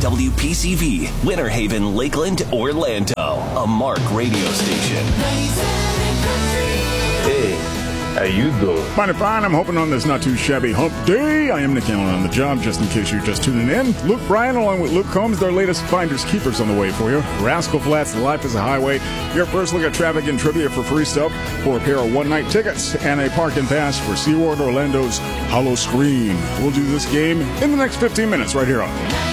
WPCV, Winter Haven, Lakeland, Orlando. A Mark radio station. Hey, how you doing? Mighty fine. I'm hoping on this not too shabby hump day. I am Nick Allen on the job, just in case you're just tuning in. Luke Bryan, along with Luke Combs, their latest Finders Keepers on the way for you. Rascal Flats, Life is a Highway. Your first look at traffic and trivia for free stuff, for a pair of one-night tickets, and a parking pass for SeaWorld Orlando's Hollow Scream. We'll do this game in the next 15 minutes right here on